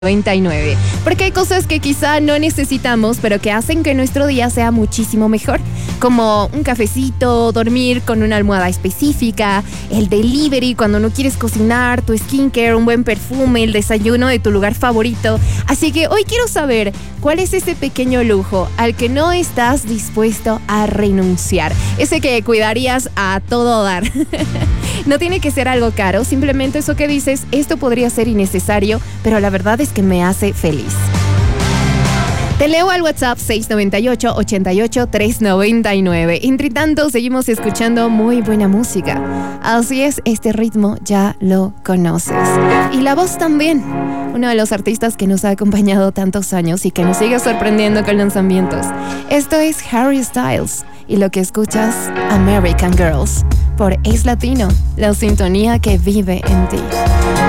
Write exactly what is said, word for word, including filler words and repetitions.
noventa y nueve. Porque hay cosas que quizá no necesitamos, pero que hacen que nuestro día sea muchísimo mejor. Como un cafecito, dormir con una almohada específica, el delivery cuando no quieres cocinar, tu skincare, un buen perfume, el desayuno de tu lugar favorito. Así que hoy quiero saber cuál es ese pequeño lujo al que no estás dispuesto a renunciar. Ese que cuidarías a todo dar. No tiene que ser algo caro, simplemente eso que dices, esto podría ser innecesario, pero la verdad es que me hace feliz. Te leo al WhatsApp seis nueve ocho, ocho ocho, tres nueve nueve. Entre tanto, seguimos escuchando muy buena música. Así es, este ritmo ya lo conoces. Y la voz también. Uno de los artistas que nos ha acompañado tantos años y que nos sigue sorprendiendo con lanzamientos. Esto es Harry Styles. Y lo que escuchas, American Girls. Por Es Latino, la sintonía que vive en ti.